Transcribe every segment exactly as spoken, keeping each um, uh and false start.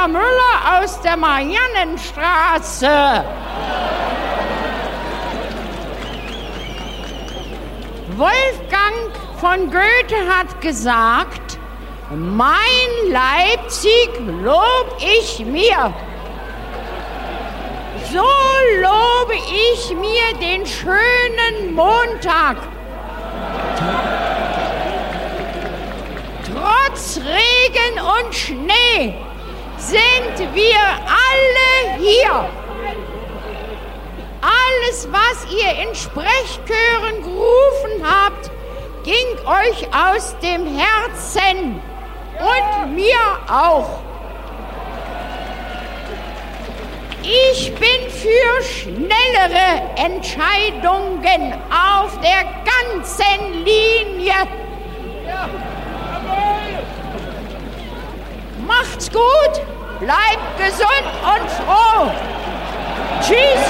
Peter Müller aus der Mariannenstraße. Wolfgang von Goethe hat gesagt, mein Leipzig lob ich mir. So lobe ich mir den schönen Montag. Trotz Regen und Schnee sind wir alle hier. Alles, was ihr in Sprechchören gerufen habt, ging euch aus dem Herzen und mir auch. Ich bin für schnellere Entscheidungen auf der ganzen Linie. Macht's gut, bleibt gesund und froh. Tschüss.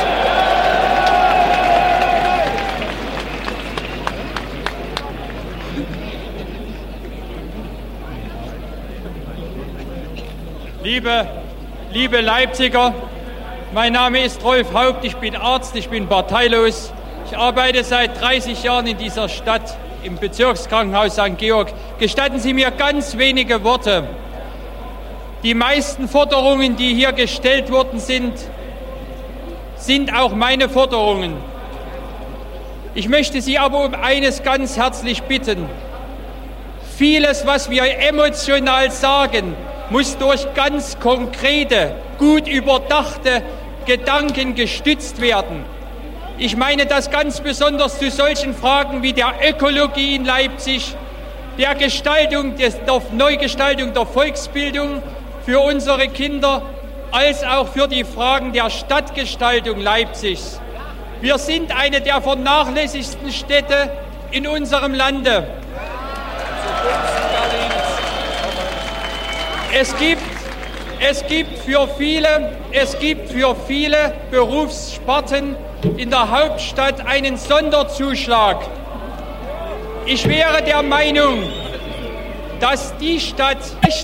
Liebe, liebe Leipziger, mein Name ist Rolf Haupt, ich bin Arzt, ich bin parteilos. Ich arbeite seit dreißig Jahren in dieser Stadt im Bezirkskrankenhaus Sankt Georg. Gestatten Sie mir ganz wenige Worte. Die meisten Forderungen, die hier gestellt worden sind, sind auch meine Forderungen. Ich möchte Sie aber um eines ganz herzlich bitten. Vieles, was wir emotional sagen, muss durch ganz konkrete, gut überdachte Gedanken gestützt werden. Ich meine das ganz besonders zu solchen Fragen wie der Ökologie in Leipzig, der Gestaltung, der Neugestaltung der Volksbildung für unsere Kinder, als auch für die Fragen der Stadtgestaltung Leipzigs. Wir sind eine der vernachlässigsten Städte in unserem Lande. Es gibt, es gibt für viele, es gibt für viele Berufssparten in der Hauptstadt einen Sonderzuschlag. Ich wäre der Meinung, dass die Stadt